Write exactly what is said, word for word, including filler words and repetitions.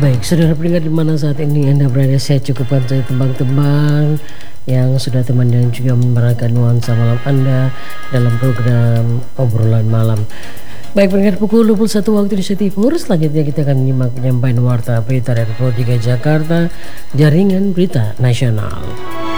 Baik, saudara pendengar di mana saat ini Anda berada, saya cukupkan saja tembang-tembang yang sudah teman dan juga memerankan nuansa malam Anda dalam program obrolan malam. Baik pendengar, pukul dua puluh satu waktu Indonesia Timur. Selanjutnya kita akan menyimak penyampaian warta berita dari Pro tiga Jakarta, Jaringan Berita Nasional.